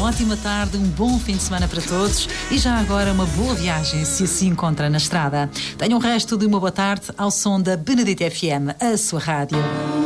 uma ótima tarde, um bom fim de semana para todos e já agora uma boa viagem se se encontra na estrada. Tenham o resto de uma boa tarde ao som da Benedita FM, a sua rádio.